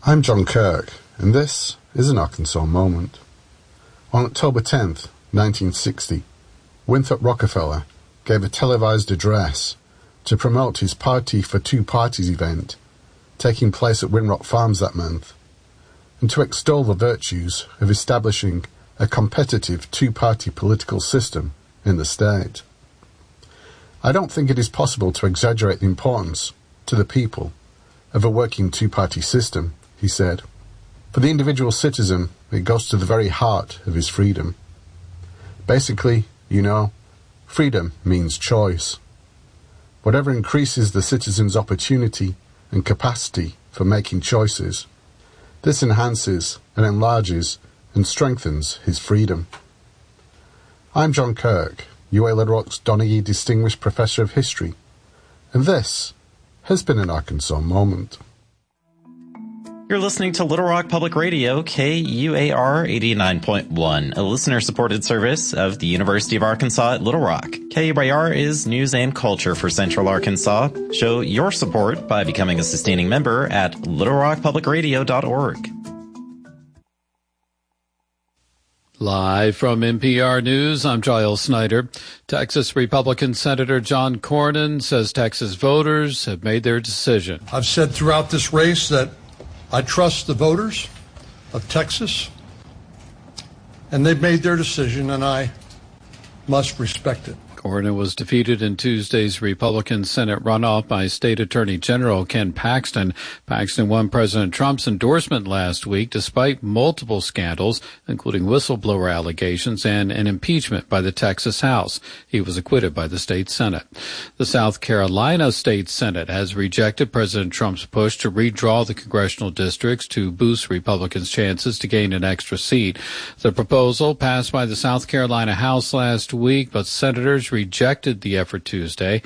I'm John Kirk, and this is an Arkansas Moment. On October 10th, 1960, Winthrop Rockefeller gave a televised address to promote his Party for Two Parties event, taking place at Winrock Farms that month, and to extol the virtues of establishing a competitive two-party political system in the state. I don't think it is possible to exaggerate the importance, to the people, of a working two-party system, he said. For the individual citizen, it goes to the very heart of his freedom. Basically, freedom means choice. Whatever increases the citizen's opportunity and capacity for making choices, this enhances and enlarges and strengthens his freedom. I'm John Kirk, UA Little Rock's Donaghy Distinguished Professor of History, and this has been an Arkansas Moment. You're listening to Little Rock Public Radio, KUAR 89.1, a listener-supported service of the University of Arkansas at Little Rock. KUAR is news and culture for Central Arkansas. Show your support by becoming a sustaining member at littlerockpublicradio.org. Live from NPR News, I'm Giles Snyder. Texas Republican Senator John Cornyn says Texas voters have made their decision. I've said throughout this race that I trust the voters of Texas, and they've made their decision, and I must respect it. Cornyn was defeated in Tuesday's Republican Senate runoff by State Attorney General Ken Paxton. Paxton won President Trump's endorsement last week despite multiple scandals, including whistleblower allegations and an impeachment by the Texas House. He was acquitted by the state Senate. The South Carolina State Senate has rejected President Trump's push to redraw the congressional districts to boost Republicans' chances to gain an extra seat. The proposal passed by the South Carolina House last week, but senators rejected the effort Tuesday.